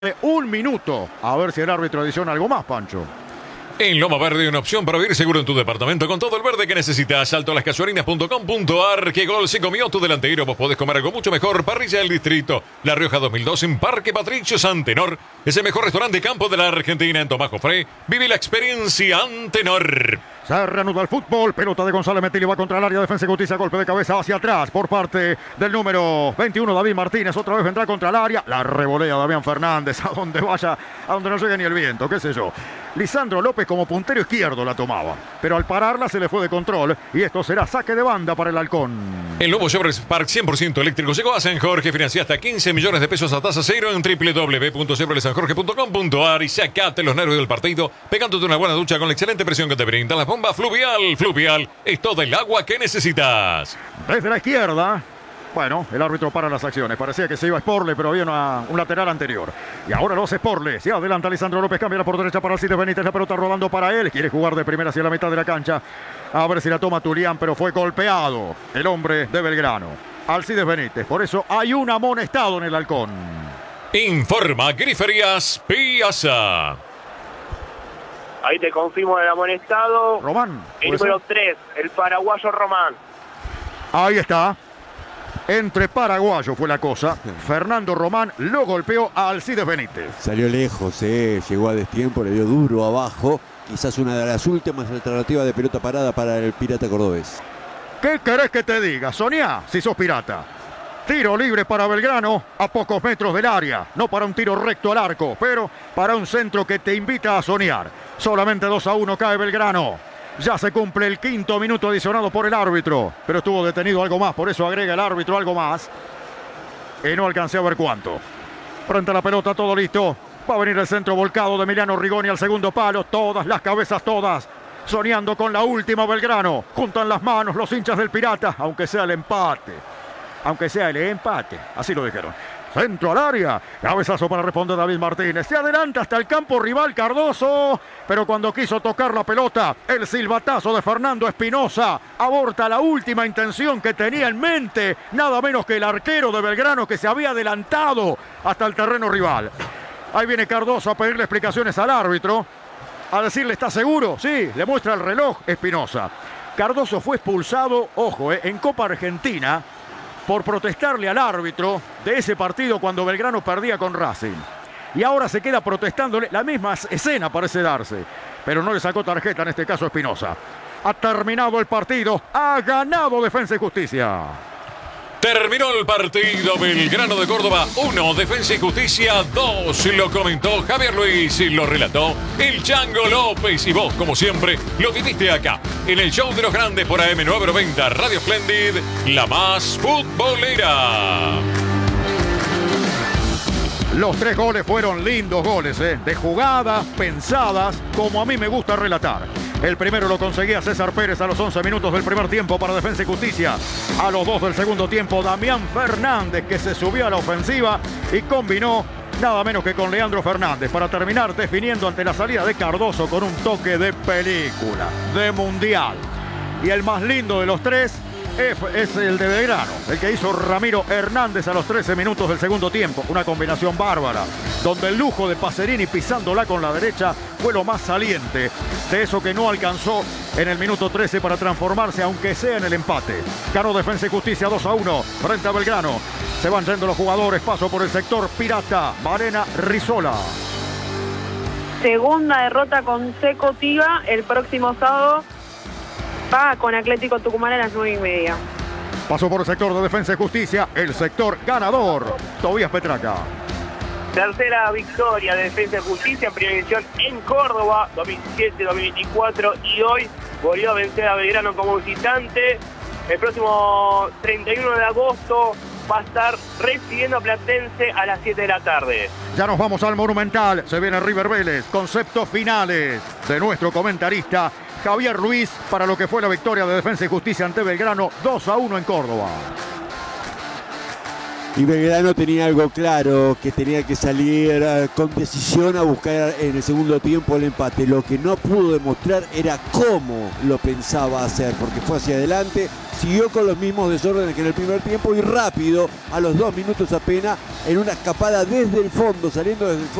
Un minuto. A ver si el árbitro adiciona algo más, Pancho. En Loma Verde hay una opción para vivir seguro en tu departamento con todo el verde que necesitas. Saltolascasuarinas.com.ar. ¿Qué gol se comió tu delantero? Vos podés comer algo mucho mejor. Parrilla del Distrito. La Rioja 2002 en Parque Patricio Antenor. Es el mejor restaurante de campo de la Argentina. En Tomás Jofré. Vive la experiencia Antenor. Se reanuda el fútbol. Pelota de González Metilli va contra el área. Defensa y Justicia. Golpe de cabeza hacia atrás por parte del número 21, David Martínez. Otra vez vendrá contra el área. La revolea Damián Fernández. A donde vaya, a donde no llegue ni el viento. ¿Qué sé yo? Lisandro López como puntero izquierdo la tomaba. Pero al pararla se le fue de control. Y esto será saque de banda para el Halcón. El nuevo Chevrolet Spark 100% eléctrico llegó a San Jorge. Financia hasta 15 millones de pesos a tasa cero en www.chevroletsanjorge.com.ar. Y sacate los nervios del partido pegándote una buena ducha con la excelente presión que te brinda la bomba Fluvial. Fluvial es todo el agua que necesitas. Desde la izquierda. Bueno, el árbitro para las acciones. Parecía que se iba a Sporle, pero había un lateral anterior. Y ahora lo hace Sporle. Se adelanta Lisandro López. Cambia por derecha para Alcides Benítez. La pelota rodando para él. Quiere jugar de primera hacia la mitad de la cancha. A ver si la toma Tulián, pero fue golpeado el hombre de Belgrano. Alcides Benítez. Por eso hay un amonestado en el Halcón. Informa Griferías Piazza. Ahí te confirmo el amonestado. Román. El número 3, el paraguayo Román. Ahí está. Entre paraguayos fue la cosa. Fernando Román lo golpeó a Alcides Benítez. Salió lejos, llegó a destiempo, le dio duro abajo. Quizás una de las últimas alternativas de pelota parada para el Pirata cordobés. ¿Qué querés que te diga? Soñá si sos Pirata. Tiro libre para Belgrano a pocos metros del área. No para un tiro recto al arco, pero para un centro que te invita a soñar. Solamente 2-1 cae Belgrano. Ya se cumple el quinto minuto adicionado por el árbitro. Pero estuvo detenido algo más, por eso agrega el árbitro algo más. Y no alcancé a ver cuánto. Frente a la pelota, todo listo. Va a venir el centro volcado de Emiliano Rigoni al segundo palo. Todas las cabezas, todas. Soñando con la última Belgrano. Juntan las manos los hinchas del Pirata, aunque sea el empate. Aunque sea el empate. Así lo dijeron. Centro al área. Cabezazo para responder David Martínez. Se adelanta hasta el campo rival Cardoso. Pero cuando quiso tocar la pelota, el silbatazo de Fernando Espinosa aborta la última intención que tenía en mente. Nada menos que el arquero de Belgrano que se había adelantado hasta el terreno rival. Ahí viene Cardoso a pedirle explicaciones al árbitro. A decirle, ¿está seguro? Sí, le muestra el reloj Espinosa. Cardoso fue expulsado, ojo, en Copa Argentina, por protestarle al árbitro de ese partido cuando Belgrano perdía con Racing. Y ahora se queda protestándole. La misma escena parece darse, pero no le sacó tarjeta en este caso Espinosa. Ha terminado el partido. Ha ganado Defensa y Justicia. Terminó el partido. Belgrano de Córdoba 1, Defensa y Justicia 2. Lo comentó Javier Luis y lo relató el Chango López. Y vos, como siempre, lo viviste acá, en el show de los grandes por AM990 Radio Splendid, la más futbolera. Los 3 goles fueron lindos goles, de jugadas pensadas, como a mí me gusta relatar. El primero lo conseguía César Pérez a los 11 minutos del primer tiempo para Defensa y Justicia. A los 2 del segundo tiempo, Damián Fernández, que se subió a la ofensiva y combinó nada menos que con Leandro Fernández para terminar definiendo ante la salida de Cardoso con un toque de película, de mundial. Y el más lindo de los 3 es el de Belgrano, el que hizo Ramiro Hernández a los 13 minutos del segundo tiempo. Una combinación bárbara, donde el lujo de Pacerini pisándola con la derecha fue lo más saliente de eso que no alcanzó en el minuto 13 para transformarse, aunque sea en el empate. Ganó Defensa y Justicia 2-1 frente a Belgrano. Se van yendo los jugadores, paso por el sector Pirata. Marena Rizola. Segunda derrota consecutiva. El próximo sábado va con Atlético Tucumán a las 9:30. Pasó por el sector de Defensa y Justicia, el sector ganador, Tobías Petraca. Tercera victoria de Defensa y Justicia en primera división en Córdoba, 2017-2024. Y hoy volvió a vencer a Belgrano como visitante. El próximo 31 de agosto va a estar recibiendo a Platense a las 7 de la tarde. Ya nos vamos al Monumental. Se viene River Vélez. Conceptos finales de nuestro comentarista Javier Ruiz para lo que fue la victoria de Defensa y Justicia ante Belgrano 2-1 en Córdoba. Y Belgrano tenía algo claro, que tenía que salir con decisión a buscar en el segundo tiempo el empate. Lo que no pudo demostrar era cómo lo pensaba hacer, porque fue hacia adelante, siguió con los mismos desórdenes que en el primer tiempo y rápido, a los 2 minutos apenas, en una escapada desde el fondo, saliendo desde el fondo.